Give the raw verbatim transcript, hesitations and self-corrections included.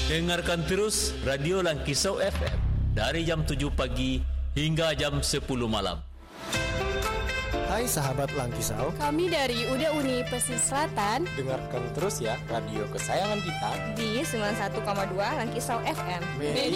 Dengarkan terus Radio Langkisau F M dari jam tujuh pagi hingga jam sepuluh malam. Hai sahabat Langkisau, kami dari U D Uni Pesisir Selatan. Dengarkan terus ya radio kesayangan kita di sembilan puluh satu koma dua Langkisau F M. Media